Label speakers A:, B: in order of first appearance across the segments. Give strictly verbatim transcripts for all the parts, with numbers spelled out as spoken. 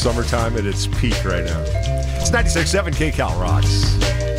A: summertime at its peak right now. It's ninety-six point seven K Cal Rocks.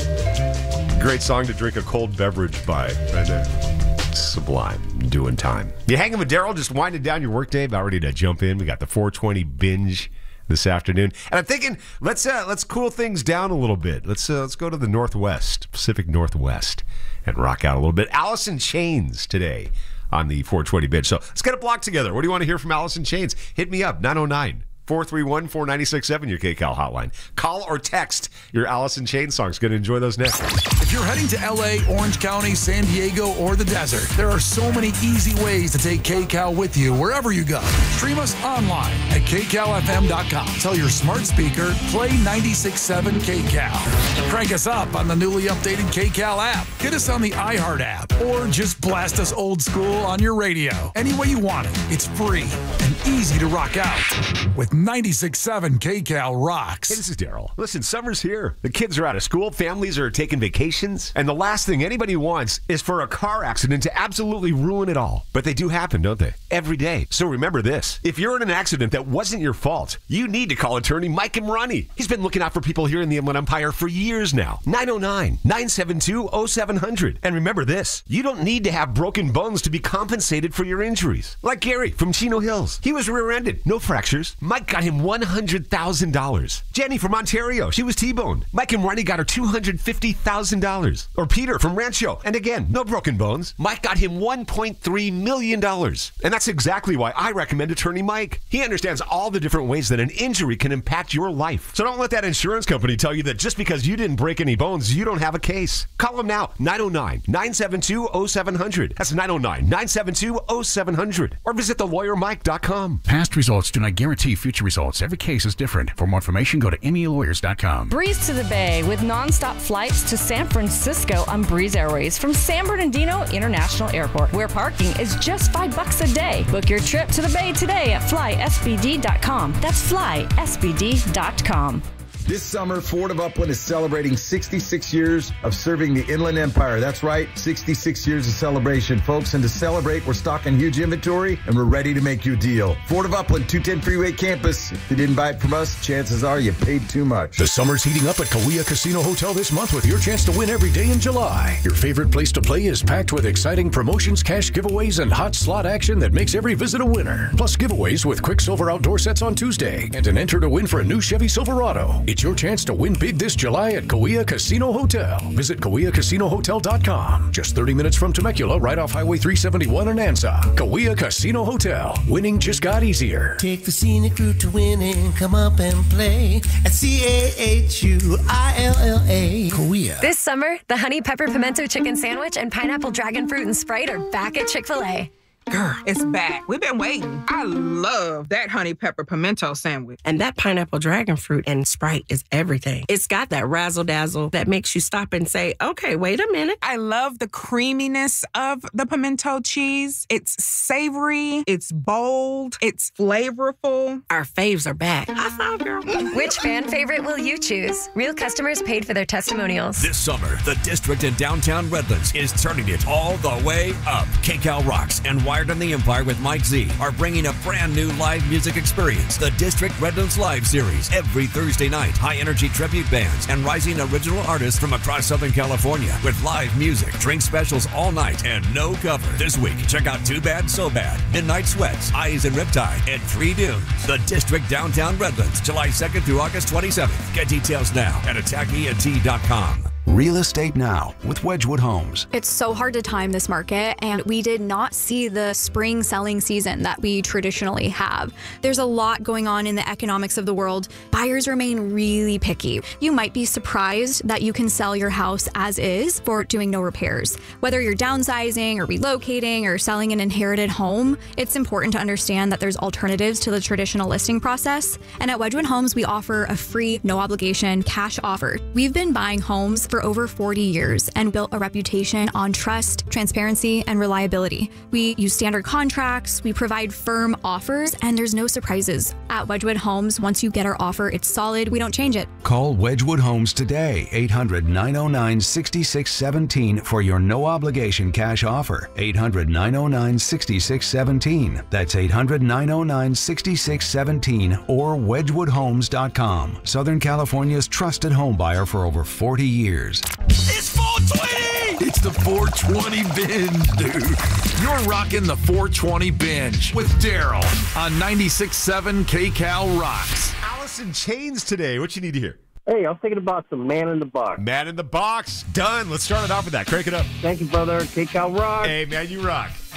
A: Great song to drink a cold beverage by right there. Sublime. Doing time. You hanging with Daryl, just winding down your workday, about ready to jump in. We got the four twenty binge this afternoon. And I'm thinking, let's uh, let's cool things down a little bit. Let's uh, let's go to the Northwest, Pacific Northwest, and rock out a little bit. Alice in Chains today on the four twenty binge. So let's get a block together. What do you want to hear from Alice in Chains? Hit me up, nine oh nine, four three one, four nine six seven, your K C A L hotline. Call or text your Alice in Chains songs. Going to enjoy those next.
B: If you're heading to L A, Orange County, San Diego, or the desert, there are so many easy ways to take K C A L with you wherever you go. Stream us online at K C A L F M dot com. Tell your smart speaker, play ninety-six point seven K C A L. Crank us up on the newly updated K C A L app. Get us on the iHeart app, or just blast us old school on your radio. Any way you want it, it's free and easy to rock out with ninety-six point seven K C A L Rocks.
A: Hey, this is Daryl. Listen, summer's here. The kids are out of school. Families are taking vacations. And the last thing anybody wants is for a car accident to absolutely ruin it all. But they do happen, don't they? Every day. So remember this. If you're in an accident that wasn't your fault, you need to call attorney Mike Imrani. He's been looking out for people here in the Inland Empire for years now. nine oh nine, nine seven two, oh seven hundred. And remember this. You don't need to have broken bones to be compensated for your injuries. Like Gary from Chino Hills. He was rear-ended. No fractures. Mike got him one hundred thousand dollars. Jenny from Ontario. She was T-boned. Mike Imrani got her two hundred fifty thousand dollars. Or Peter from Rancho. And again, no broken bones. Mike got him one point three million dollars. And that's exactly why I recommend Attorney Mike. He understands all the different ways that an injury can impact your life. So don't let that insurance company tell you that just because you didn't break any bones, you don't have a case. Call him now, nine oh nine, nine seven two, oh seven hundred. That's nine oh nine, nine seven two, oh seven hundred. Or visit the lawyer mike dot com.
C: Past results do not guarantee future results. Every case is different. For more information, go to M E lawyers dot com.
D: Breeze to the Bay with nonstop flights to San Francisco on Breeze Airways from San Bernardino International Airport, where parking is just five bucks a day. Book your trip to the Bay today at fly S B D dot com. That's fly S B D dot com.
E: This summer, Ford of Upland is celebrating sixty-six years of serving the Inland Empire. That's right, sixty-six years of celebration, folks. And to celebrate, we're stocking huge inventory, and we're ready to make you a deal. Ford of Upland, two ten Freeway Campus. If you didn't buy it from us, chances are you paid too much.
C: The summer's heating up at Kauai Casino Hotel this month with your chance to win every day in July. Your favorite place to play is packed with exciting promotions, cash giveaways, and hot slot action that makes every visit a winner. Plus giveaways with Quicksilver outdoor sets on Tuesday and an enter to win for a new Chevy Silverado. It's your chance to win big this July at Kauai Casino Hotel. Visit Kauai Casino Hotel dot com. Just thirty minutes from Temecula, right off Highway three seventy-one in Ansa. Kauai Casino Hotel. Winning just got easier.
F: Take the scenic route to winning. Come up and play at C A H U I L L A. Kauai.
G: This summer, the Honey Pepper Pimento Chicken Sandwich and Pineapple Dragon Fruit and Sprite are back at Chick-fil-A.
H: Girl, it's back. We've been waiting. I love that honey pepper pimento sandwich.
I: And that pineapple dragon fruit and Sprite is everything. It's got that razzle dazzle that makes you stop and say, okay, wait a minute.
H: I love the creaminess of the pimento cheese. It's savory. It's bold. It's flavorful.
I: Our faves are back. High five, girl.
G: Which fan favorite will you choose? Real customers paid for their testimonials.
J: This summer, the district in downtown Redlands is turning it all the way up. K C A L Rocks and Wired on the Empire with Mike Z are bringing a brand new live music experience, the District Redlands Live Series, every Thursday night. High-energy tribute bands and rising original artists from across Southern California with live music, drink specials all night, and no cover. This week, check out Too Bad, So Bad, Midnight Sweats, Eyes and Riptide, and Three Dunes. The District Downtown Redlands, July second through August twenty-seventh. Get details now at attack E N T dot com.
K: Real Estate Now with Wedgwood Homes.
L: It's so hard to time this market, and we did not see the spring selling season that we traditionally have. There's a lot going on in the economics of the world. Buyers remain really picky. You might be surprised that you can sell your house as is for doing no repairs. Whether you're downsizing or relocating or selling an inherited home, it's important to understand that there's alternatives to the traditional listing process. And at Wedgwood Homes, we offer a free, no obligation cash offer. We've been buying homes for for over forty years and built a reputation on trust, transparency, and reliability. We use standard contracts, we provide firm offers, and there's no surprises. At Wedgwood Homes, once you get our offer, it's solid, we don't change it.
K: Call Wedgwood Homes today, eight hundred, nine oh nine, six six one seven for your no-obligation cash offer. eight hundred, nine oh nine, six six one seven. That's eight hundred, nine oh nine, six six one seven or wedgwood homes dot com. Southern California's trusted home buyer for over forty years.
B: It's four twenty! It's the four twenty binge, dude. You're rocking the four twenty binge with Daryl on ninety-six point seven K C A L Rocks.
A: Allison Chains today. What you need to hear?
M: Hey, I was thinking about some Man in the Box.
A: Man in the Box. Done. Let's start it off with that. Crank it up.
M: Thank you, brother. K C A L Rock.
A: Hey, man, you rock.